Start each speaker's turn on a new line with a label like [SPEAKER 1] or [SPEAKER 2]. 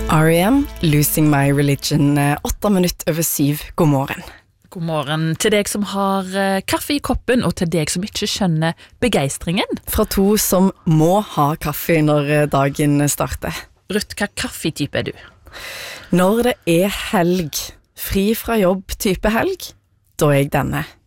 [SPEAKER 1] R.E.M. Losing My Religion, 8 minutter over 7. God morgen.
[SPEAKER 2] God morgen til deg som har kaffe i koppen, og til deg som ikke skjønner begeistringen.
[SPEAKER 1] Fra 2 som må ha kaffe når dagen starter.
[SPEAKER 2] Ruth, hva kaffetype er du?
[SPEAKER 1] Når det er helg, fri fra jobb type helg, da er jeg denne.